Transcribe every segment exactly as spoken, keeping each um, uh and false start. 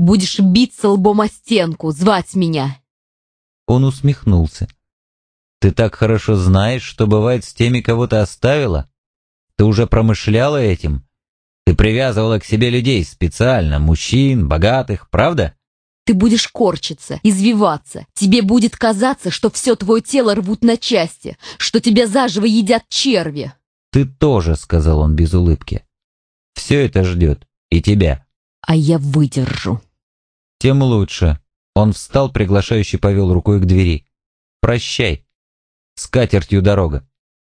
Будешь биться лбом о стенку, звать меня. Он усмехнулся. Ты так хорошо знаешь, что бывает с теми, кого ты оставила? Ты уже промышляла этим? Ты привязывала к себе людей специально, мужчин, богатых, правда? Ты будешь корчиться, извиваться. Тебе будет казаться, что все твое тело рвут на части, что тебя заживо едят черви. Ты тоже, сказал он без улыбки. Все это ждет. И тебя. А я выдержу. Тем лучше. Он встал, приглашающе повел рукой к двери. Прощай. С катертью дорога.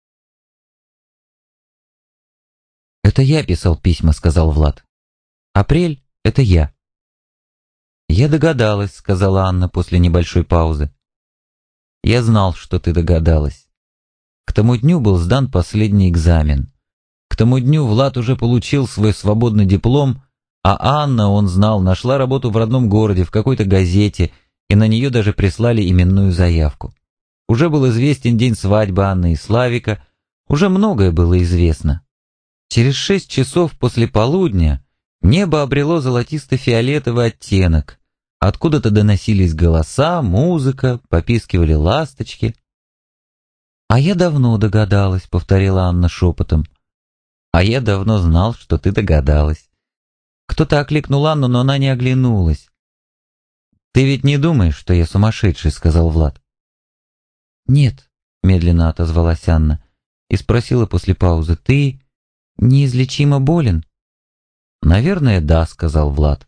«Это я писал письма», — сказал Влад. «Апрель — это я». «Я догадалась», — сказала Анна после небольшой паузы. «Я знал, что ты догадалась. К тому дню был сдан последний экзамен. К тому дню Влад уже получил свой свободный диплом, а Анна, он знал, нашла работу в родном городе, в какой-то газете, и на нее даже прислали именную заявку. Уже был известен день свадьбы Анны и Славика, уже многое было известно. Через шесть часов после полудня небо обрело золотисто-фиолетовый оттенок. Откуда-то доносились голоса, музыка, попискивали ласточки. «А я давно догадалась», — повторила Анна шепотом. «А я давно знал, что ты догадалась». Кто-то окликнул Анну, но она не оглянулась. «Ты ведь не думаешь, что я сумасшедший?» — сказал Влад. «Нет», — медленно отозвалась Анна и спросила после паузы, «ты неизлечимо болен?» «Наверное, да», — сказал Влад.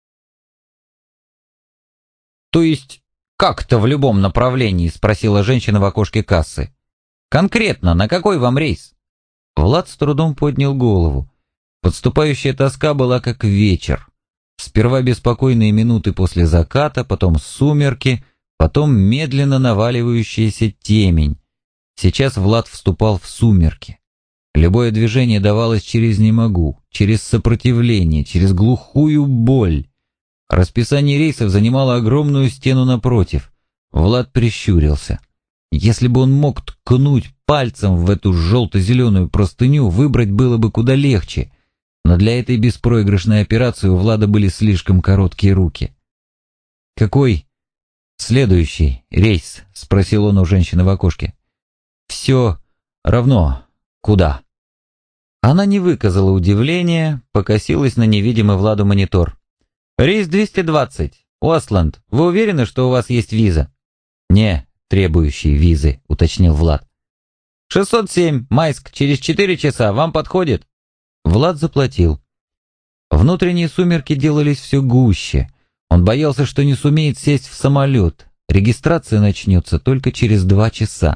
«То есть как-то в любом направлении?» — спросила женщина в окошке кассы. «Конкретно, на какой вам рейс?» Влад с трудом поднял голову. Подступающая тоска была как вечер. Сперва беспокойные минуты после заката, потом сумерки, потом медленно наваливающаяся темень. Сейчас Влад вступал в сумерки. Любое движение давалось через «не могу», через сопротивление, через глухую боль. Расписание рейсов занимало огромную стену напротив. Влад прищурился. Если бы он мог ткнуть пальцем в эту желто-зеленую простыню, выбрать было бы куда легче. Но для этой беспроигрышной операции у Влада были слишком короткие руки. «Какой следующий рейс?» — спросил он у женщины в окошке. «Все равно. Куда?» Она не выказала удивления, покосилась на невидимый Владу монитор. «Рейс двести двадцать. Остланд. Вы уверены, что у вас есть виза?» «Не, требующие визы», — уточнил Влад. «шестьсот семь. Майск. Через четыре часа. Вам подходит?» Влад заплатил. Внутренние сумерки делались все гуще. Он боялся, что не сумеет сесть в самолет. Регистрация начнется только через два часа.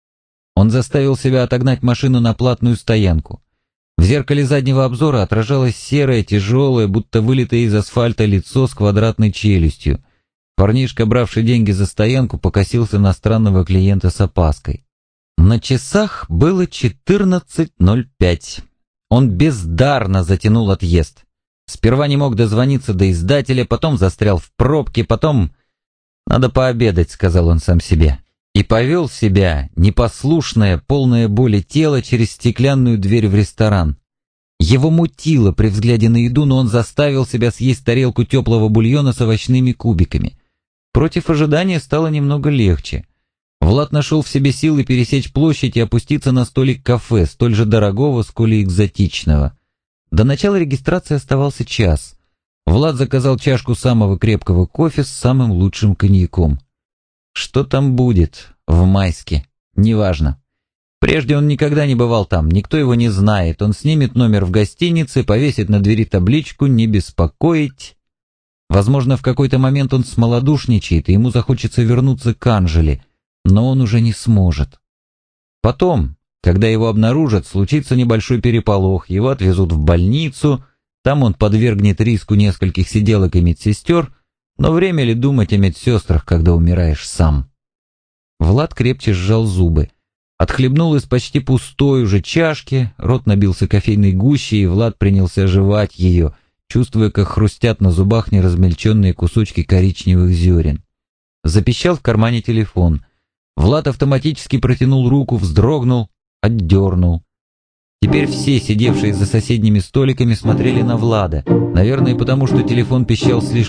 Он заставил себя отогнать машину на платную стоянку. В зеркале заднего обзора отражалось серое, тяжелое, будто вылитое из асфальта лицо с квадратной челюстью. Парнишка, бравший деньги за стоянку, покосился на странного клиента с опаской. На часах было четырнадцать ноль пять. Он бездарно затянул отъезд. Сперва не мог дозвониться до издателя, потом застрял в пробке, потом... «Надо пообедать», — сказал он сам себе. И повел себя, непослушное, полное боли тело, через стеклянную дверь в ресторан. Его мутило при взгляде на еду, но он заставил себя съесть тарелку теплого бульона с овощными кубиками. Против ожидания стало немного легче. Влад нашел в себе силы пересечь площадь и опуститься на столик кафе, столь же дорогого, сколь и экзотичного. До начала регистрации оставался час. Влад заказал чашку самого крепкого кофе с самым лучшим коньяком. Что там будет в Майске? Неважно. Прежде он никогда не бывал там, никто его не знает. Он снимет номер в гостинице, повесит на двери табличку «Не беспокоить». Возможно, в какой-то момент он смолодушничает, и ему захочется вернуться к Анжеле, но он уже не сможет. Потом, когда его обнаружат, случится небольшой переполох, его отвезут в больницу, там он подвергнет риску нескольких сиделок и медсестер, но время ли думать о медсестрах, когда умираешь сам? Влад крепче сжал зубы. Отхлебнул из почти пустой уже чашки, рот набился кофейной гущей, и Влад принялся жевать ее, чувствуя, как хрустят на зубах неразмельченные кусочки коричневых зерен. Запищал в кармане телефон. Влад автоматически протянул руку, вздрогнул, отдернул. Теперь все, сидевшие за соседними столиками, смотрели на Влада, наверное, потому что телефон пищал слишком